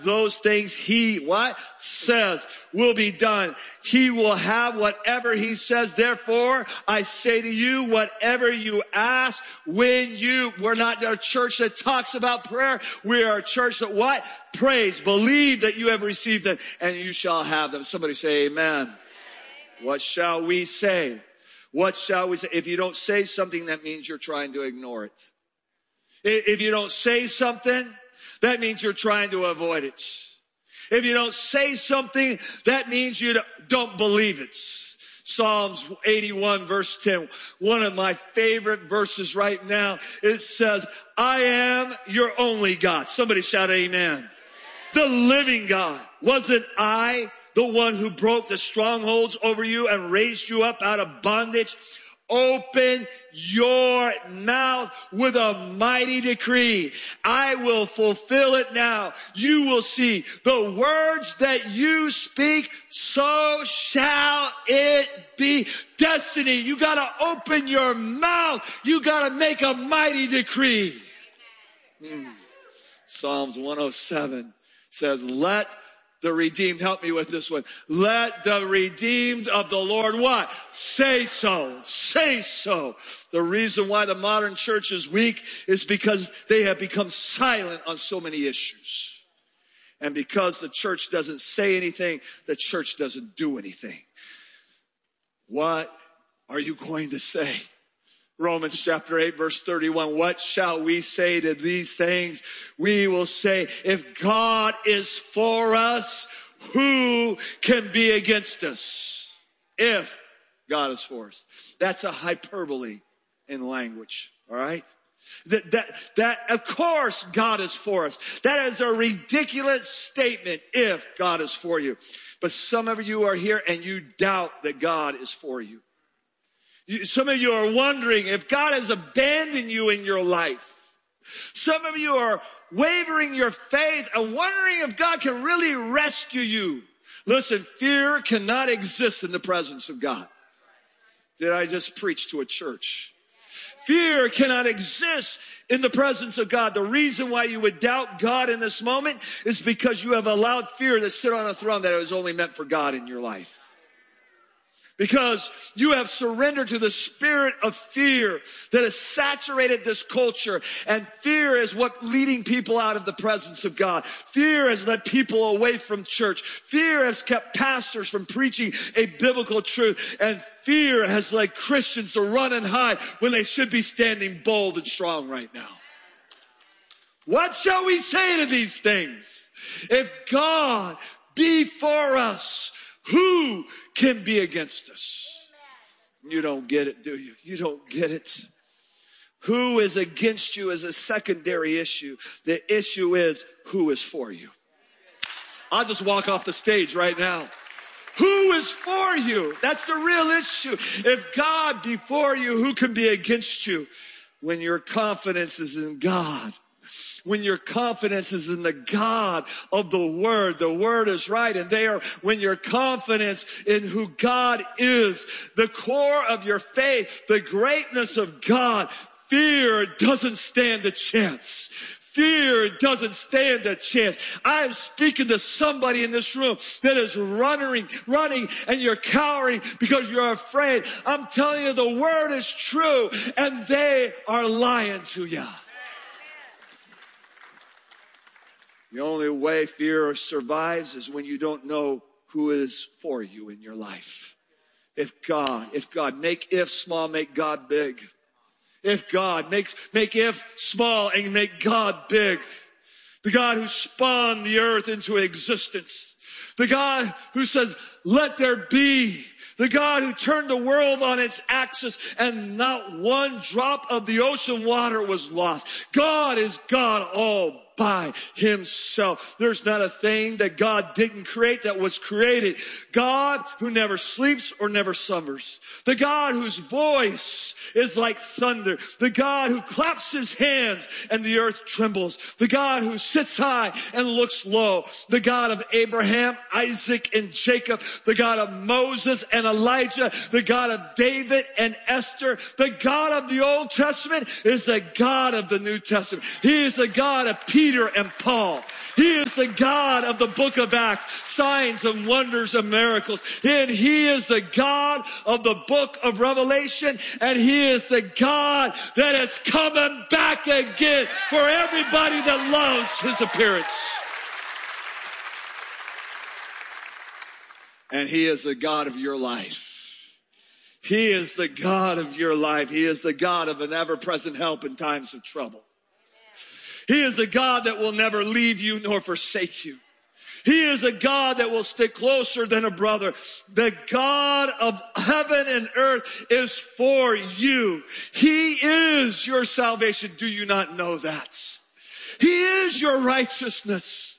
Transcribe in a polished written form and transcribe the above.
those things he, what? Says will be done. He will have whatever he says. Therefore, I say to you, whatever you ask we're not a church that talks about prayer. We are a church that what? Prays. Believe that you have received them and you shall have them. Somebody say amen. What shall we say? What shall we say? If you don't say something, that means you're trying to ignore it. If you don't say something, that means you're trying to avoid it. If you don't say something, that means you don't believe it. Psalms 81 verse 10, one of my favorite verses right now. It says, I am your only God. Somebody shout amen. The living God. Wasn't I the one who broke the strongholds over you and raised you up out of bondage? Open your mouth with a mighty decree. I will fulfill it now. You will see the words that you speak, so shall it be. Destiny, you gotta open your mouth. You gotta make a mighty decree. Psalms 107 says, let the redeemed, help me with this one. Let the redeemed of the Lord what? Say so. Say so. The reason why the modern church is weak is because they have become silent on so many issues. And because the church doesn't say anything, the church doesn't do anything. What are you going to say? Romans chapter 8 verse 31. What shall we say to these things? We will say, if God is for us, who can be against us? If God is for us. That's a hyperbole in language. All right. That of course God is for us. That is a ridiculous statement. If God is for you. But some of you are here and you doubt that God is for you. Some of you are wondering if God has abandoned you in your life. Some of you are wavering your faith and wondering if God can really rescue you. Listen, fear cannot exist in the presence of God. Did I just preach to a church? Fear cannot exist in the presence of God. The reason why you would doubt God in this moment is because you have allowed fear to sit on a throne that was only meant for God in your life. Because you have surrendered to the spirit of fear that has saturated this culture. And fear is what leading people out of the presence of God. Fear has led people away from church. Fear has kept pastors from preaching a biblical truth. And fear has led Christians to run and hide when they should be standing bold and strong right now. What shall we say to these things? If God be for us, who can be against us? You don't get it, do you? You don't get it. Who is against you is a secondary issue. The issue is who is for you. I'll just walk off the stage right now. Who is for you? That's the real issue. If God be for you, who can be against you? When your confidence is in God. When your confidence is in the God of the Word is right. And when your confidence in who God is, the core of your faith, the greatness of God, fear doesn't stand a chance. Fear doesn't stand a chance. I'm speaking to somebody in this room that is running, and you're cowering because you're afraid. I'm telling you, the Word is true, and they are lying to you. The only way fear survives is when you don't know who is for you in your life. If God, make if small, make God big. If God, make if small and make God big. The God who spawned the earth into existence. The God who says, let there be. The God who turned the world on its axis and not one drop of the ocean water was lost. God is God all by himself. There's not a thing that God didn't create that was created. God who never sleeps or never slumbers. The God whose voice is like thunder. The God who claps his hands and the earth trembles. The God who sits high and looks low. The God of Abraham, Isaac, and Jacob. The God of Moses and Elijah. The God of David and Esther. The God of the Old Testament is the God of the New Testament. He is the God of Peter and Paul. He is the God of the book of Acts, signs and wonders and miracles. And he is the God of the book of Revelation. And he is the God that is coming back again for everybody that loves his appearance. And he is the God of your life. He is the God of your life. He is the God of an ever-present help in times of trouble. He is a God that will never leave you nor forsake you. He is a God that will stick closer than a brother. The God of heaven and earth is for you. He is your salvation. Do you not know that? He is your righteousness.